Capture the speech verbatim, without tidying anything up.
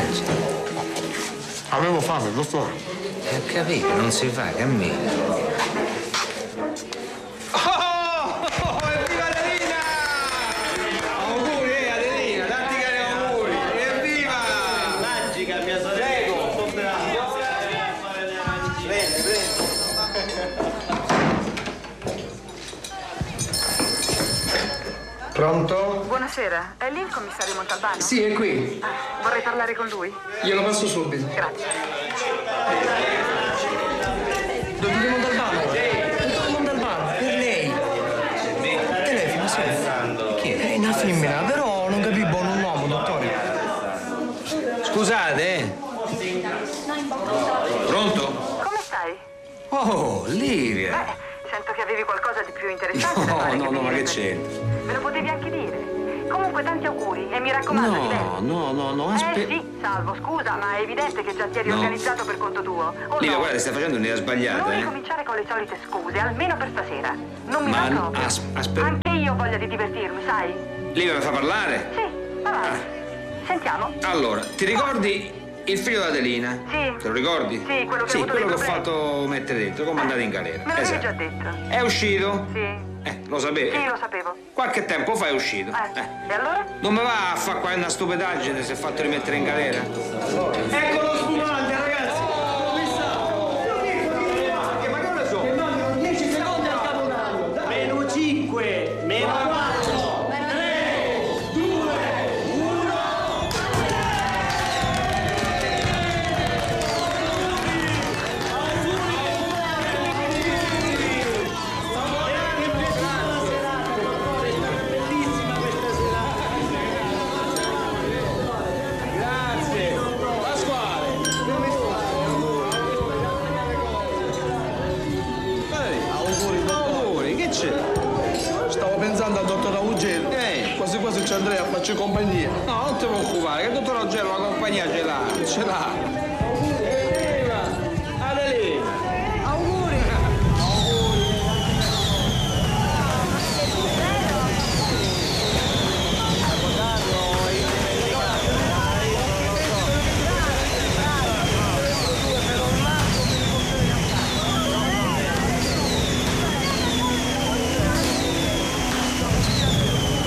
mangia. Avevo fame, dottore. E ho capito, non si fa, cammina. Oh! Evviva Adelina! Auguri, eh, Adelina, tanti cari auguri! Evviva! Magica, mia sorella! Prego! Prendi, prendi! Pronto? Buonasera, è lì il commissario Montalbano? Sì, è qui. Ah, vorrei parlare con lui. Glielo passo subito. Grazie. Dottore Montalbano? Dottore Montalbano, per lei. Telefono, sì. Chi è? È una femmina, però non capisco un uomo, dottore. Scusate, eh? Pronto? Come stai? Oh, Livia! Beh, sento che avevi qualcosa di più interessante da No, fare. no, no, ma che venire c'entra? per lì. Me lo potevi anche dire. Comunque tanti auguri e mi raccomando, No, diverti. no, no, no, Eh aspetta. sì, Salvo, scusa, ma è evidente che già ti eri No. organizzato per conto tuo. O Livia, no? guarda, stai facendo un'idea sbagliata, Non eh? ricominciare con le solite scuse, almeno per stasera. Non mi Ma va n- proprio. as- aspetta. Anche io ho voglia di divertirmi, sai? Livia, mi fa parlare? Sì, va avanti. Sentiamo. Allora, ti ricordi il figlio di Adelina? Sì. Te lo ricordi? Sì, quello che Sì, ha avuto quello dei che ho problemi. fatto mettere dentro, come andare in galera. Me l'avevi Esatto. già detto. È uscito? Sì. Eh, lo sapevi? Sì, lo sapevo. Qualche tempo fa è uscito. Eh. Eh. E allora? Non mi va a fare qua una stupidaggine, si è fatto rimettere in galera? Ecco lo spumante, ragazzi! Ma che ore sono? Che mancano dieci secondi al capodanno! Meno cinque, meno quattro, tre, due, uno! Bellissima questa serata! Grazie! Pasquale! Auguri, auguri, che c'è? Stavo pensando al dottor Augello. Eh. Quasi quasi ci andrei a farci compagnia. No, non ti preoccupare, che il dottor Augello la compagnia ce l'ha. Ce l'ha.